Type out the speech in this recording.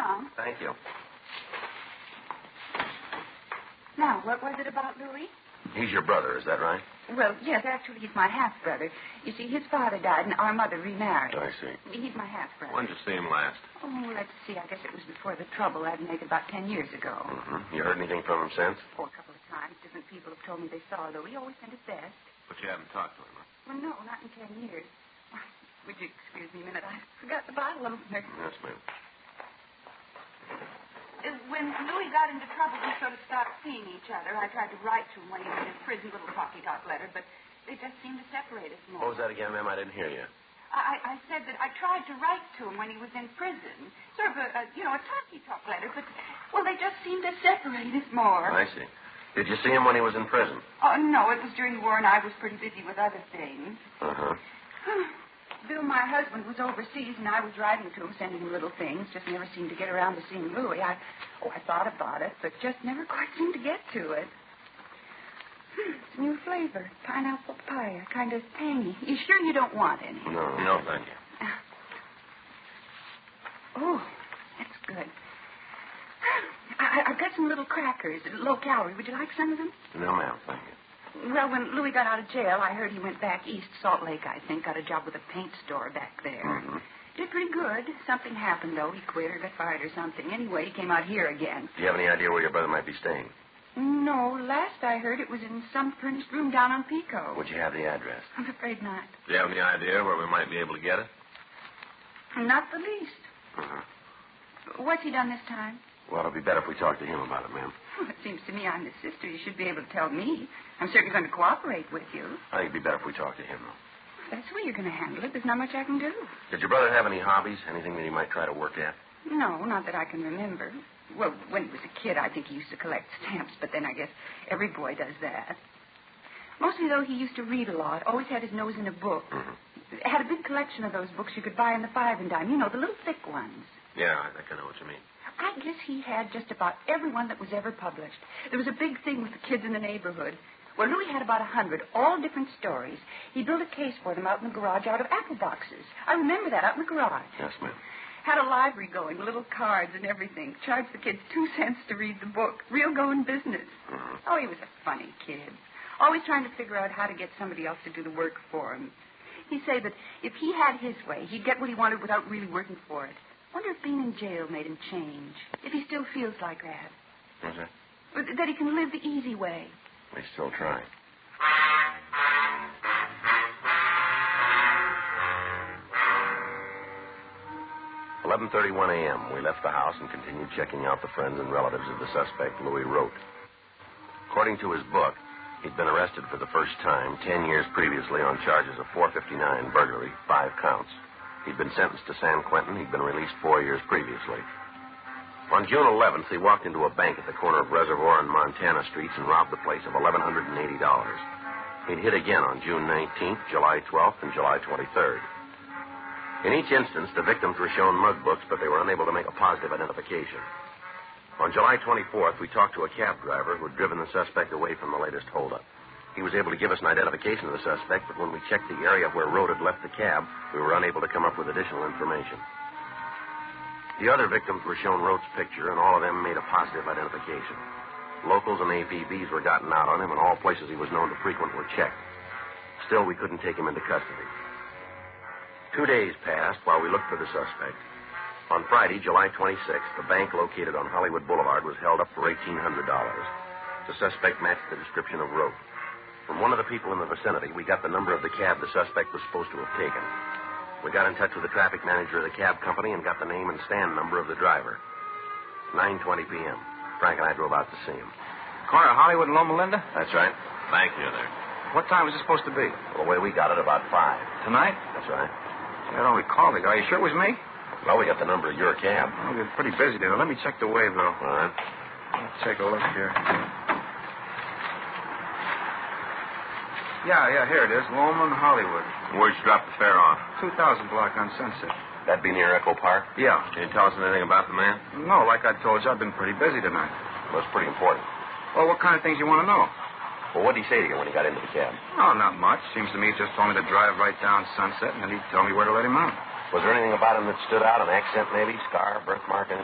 Tom. Thank you. Now, what was it about Louis? He's your brother, is that right? Well, yes, actually, he's my half-brother. You see, his father died and our mother remarried. I see. He's my half-brother. When did you see him last? Oh, let's see. I guess it was before the trouble. I'd make it about 10 years ago. Mm-hmm. You heard anything from him since? Oh, a couple of times. Different people have told me they saw Louis. He always sent his best. But you haven't talked to him, huh? Well, no, not in 10 years. Would you excuse me a minute? I forgot the bottle opener. Yes, ma'am. When Louis got into trouble, we sort of stopped seeing each other. I tried to write to him when he was in prison, little talky-talk letter, but they just seemed to separate us more. What was that again, ma'am? I didn't hear you. I said that I tried to write to him when he was in prison. Sort of a talky-talk letter, but, well, they just seemed to separate us more. I see. Did you see him when he was in prison? Oh, no, it was during the war, and I was pretty busy with other things. Uh-huh. Bill, my husband, was overseas, and I was writing to him, sending him little things. Just never seemed to get around to seeing Louis. I thought about it, but just never quite seemed to get to it. It's a new flavor. Pineapple pie. Kind of tangy. You sure you don't want any? No, thank you. Oh, that's good. I've got some little crackers, low calorie. Would you like some of them? No, ma'am, thank you. Well, when Louis got out of jail, I heard he went back east, Salt Lake, I think. Got a job with a paint store back there. Mm-hmm. Did pretty good. Something happened, though. He quit or got fired or something. Anyway, he came out here again. Do you have any idea where your brother might be staying? No, last I heard it was in some furnished room down on Pico. Would you have the address? I'm afraid not. Do you have any idea where we might be able to get it? Not the least. Uh-huh. What's he done this time? Well, it'll be better if we talk to him about it, ma'am. Well, it seems to me I'm his sister. You should be able to tell me. I'm certainly going to cooperate with you. I think it'd be better if we talk to him, though. That's the way you're going to handle it. There's not much I can do. Did your brother have any hobbies? Anything that he might try to work at? No, not that I can remember. Well, when he was a kid, I think he used to collect stamps, but then I guess every boy does that. Mostly, though, he used to read a lot. Always had his nose in a book. Mm-hmm. Had a big collection of those books you could buy in the 5 and dime. You know, the little thick ones. Yeah, I think I know what you mean. I guess he had just about every one that was ever published. There was a big thing with the kids in the neighborhood. Well, Louis had about 100, all different stories. He built a case for them out in the garage out of apple boxes. I remember that, out in the garage. Yes, ma'am. Had a library going, little cards and everything. Charged the kids 2 cents to read the book. Real going business. Mm-hmm. Oh, he was a funny kid. Always trying to figure out how to get somebody else to do the work for him. He'd say that if he had his way, he'd get what he wanted without really working for it. Wonder if being in jail made him change. If he still feels like that. What's that? Or that he can live the easy way. We still try. "11:31 a.m. We left the house and continued checking out the friends and relatives of the suspect, Louis Rote. According to his book, he'd been arrested for the first time 10 years previously on charges of 459 burglary, 5 counts. He'd been sentenced to San Quentin. He'd been released 4 years previously. On June 11th, he walked into a bank at the corner of Reservoir and Montana Streets and robbed the place of $1,180. He'd hit again on June 19th, July 12th, and July 23rd. In each instance, the victims were shown mug books, but they were unable to make a positive identification. On July 24th, we talked to a cab driver who had driven the suspect away from the latest holdup. He was able to give us an identification of the suspect, but when we checked the area where Rote had left the cab, we were unable to come up with additional information. The other victims were shown Rote's picture, and all of them made a positive identification. Locals and APBs were gotten out on him, and all places he was known to frequent were checked. Still, we couldn't take him into custody. 2 days passed while we looked for the suspect. On Friday, July 26th, the bank located on Hollywood Boulevard was held up for $1,800. The suspect matched the description of Rote. From one of the people in the vicinity, we got the number of the cab the suspect was supposed to have taken. We got in touch with the traffic manager of the cab company and got the name and stand number of the driver. 9:20 p.m. Frank and I drove out to see him. Corner of Hollywood and Loma Linda? That's right. Thank you there. What time was it supposed to be? Well, the way we got it, about 5. Tonight? That's right. I don't recall the guy. You sure it was me? Well, we got the number of your cab. Well, we're pretty busy there. Let me check the wave, though. All right. Let's take a look here. Yeah, here it is. Loma and Hollywood. Where'd you drop the fare off? 2000 block on Sunset. That'd be near Echo Park? Yeah. Can you tell us anything about the man? No, like I told you, I've been pretty busy tonight. Well, it's pretty important. Well, what kind of things you want to know? Well, what did he say to you when he got into the cab? Oh, not much. Seems to me he just told me to drive right down Sunset, and then he'd tell me where to let him out. Was there anything about him that stood out? An accent, maybe? Scar, birthmark, anything?